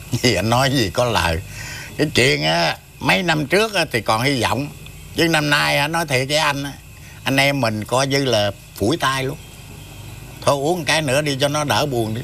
Thì anh nói gì có lời. Cái chuyện á, mấy năm trước á, thì còn hy vọng. Chứ năm nay á, nói thiệt với anh em mình coi như là phủi tay luôn. Thôi uống một cái nữa đi cho nó đỡ buồn đi.